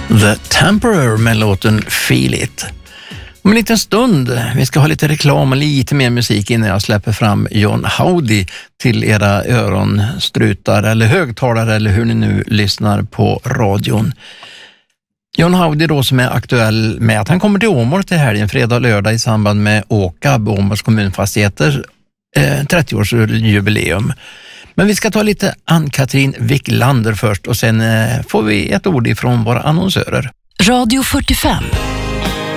The Temporary med låten Feel It. Om en liten stund, vi ska ha lite reklam och lite mer musik innan jag släpper fram John Howdy till era öronstrutar eller högtalare eller hur ni nu lyssnar på radion. John Howdy då som är aktuell med att han kommer till Åmål till helgen, fredag och lördag i samband med ÅKAB, Åmåls kommunfastigheter, 30-årsjubileum. Men vi ska ta lite Ann-Katrin Wiklander först och sen får vi ett ord ifrån våra annonsörer. Radio 45.